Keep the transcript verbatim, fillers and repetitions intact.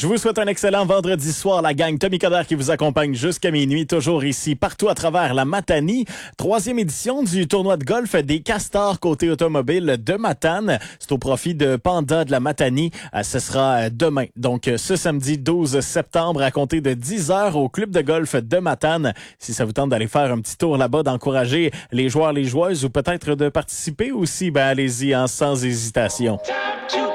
Je vous souhaite un excellent vendredi soir, la gang. Tommy Coderre qui vous accompagne jusqu'à minuit, toujours ici, partout à travers la Matanie. Troisième édition du tournoi de golf des Castors côté automobile de Matane. C'est au profit de Panda de la Matanie. Ce sera demain, donc ce samedi douze septembre, à compter de dix heures au club de golf de Matane. Si ça vous tente d'aller faire un petit tour là-bas, d'encourager les joueurs, les joueuses ou peut-être de participer aussi, ben allez-y, hein, sans hésitation.